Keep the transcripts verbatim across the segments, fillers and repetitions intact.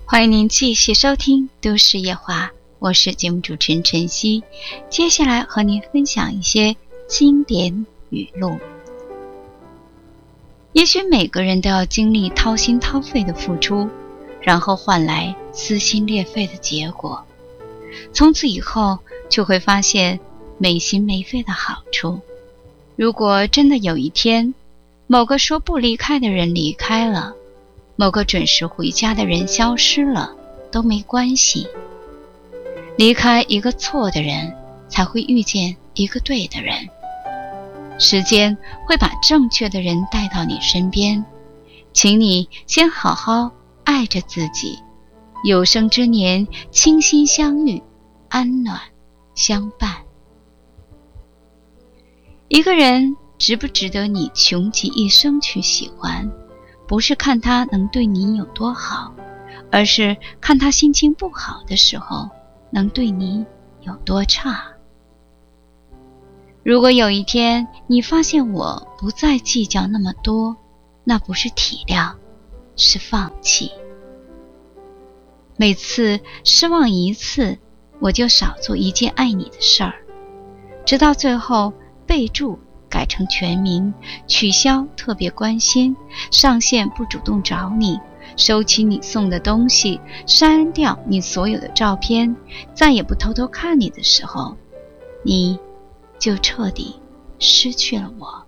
欢迎您继续收听都市夜话，我是节目主持人晨曦。接下来和您分享一些经典语录。也许每个人都要经历掏心掏肺的付出，然后换来撕心裂肺的结果，从此以后就会发现没心没肺的好处。如果真的有一天，某个说不离开的人离开了，某个准时回家的人消失了，都没关系。离开一个错的人，才会遇见一个对的人。时间会把正确的人带到你身边，请你先好好爱着自己。有生之年，倾心相遇，安暖相伴。一个人值不值得你穷极一生去喜欢，不是看他能对你有多好，而是看他心情不好的时候能对你有多差。如果有一天你发现我不再计较那么多，那不是体谅，是放弃。每次失望一次，我就少做一件爱你的事儿，直到最后备注改成全名，取消特别关心，上线不主动找你，收起你送的东西，删掉你所有的照片，再也不偷偷看你的时候，你就彻底失去了我。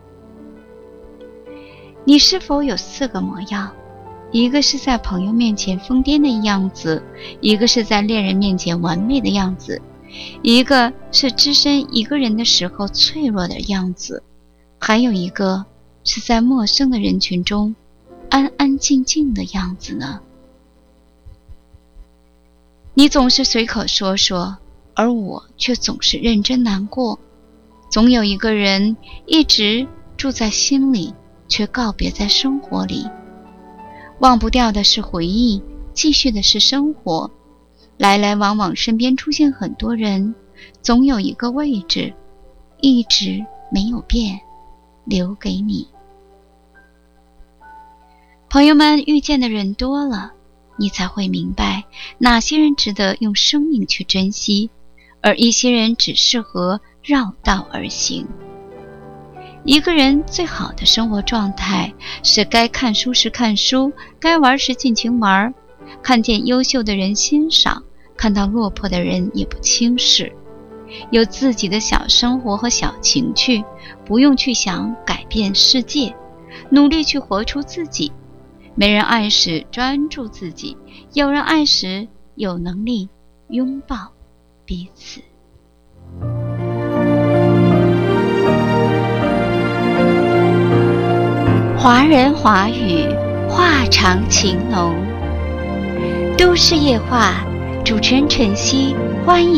你是否有四个模样？一个是在朋友面前疯癫的样子，一个是在恋人面前完美的样子，一个是只身一个人的时候脆弱的样子，还有一个是在陌生的人群中安安静静的样子呢？你总是随口说说，而我却总是认真难过。总有一个人一直住在心里，却告别在生活里。忘不掉的是回忆，继续的是生活。来来往往身边出现很多人，总有一个位置一直没有变，留给你。朋友们，遇见的人多了，你才会明白哪些人值得用生命去珍惜，而一些人只适合绕道而行。一个人最好的生活状态是该看书时看书，该玩时尽情玩，看见优秀的人欣赏，看到落魄的人也不轻视。有自己的小生活和小情趣，不用去想改变世界，努力去活出自己。没人爱时专注自己，有人爱时有能力拥抱彼此。华人华语，话长情浓。都市夜话，主持人晨曦，欢迎